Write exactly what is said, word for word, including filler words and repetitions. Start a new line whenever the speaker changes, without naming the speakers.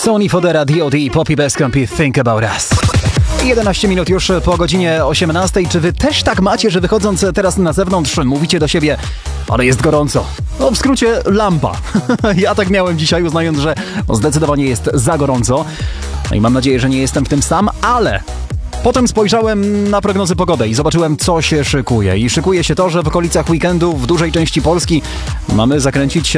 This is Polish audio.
Sony Fodera, D O D, Poppy Beskampi, Think About Us. jedenaście minut już po godzinie osiemnastej. Czy wy też tak macie, że wychodząc teraz na zewnątrz mówicie do siebie, ale jest gorąco? No w skrócie lampa. Ja tak miałem dzisiaj, uznając, że zdecydowanie jest za gorąco. No i mam nadzieję, że nie jestem w tym sam, ale potem spojrzałem na prognozy pogody i zobaczyłem, co się szykuje. I szykuje się to, że w okolicach weekendu w dużej części Polski mamy zakręcić się